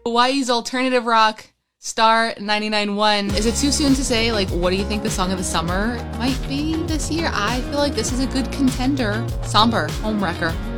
Hawaii's alternative rock, Star 99.1. Is it too soon to say, like, what do you think the song of the summer might be this year? I feel like this is a good contender. Somber, Homewrecker.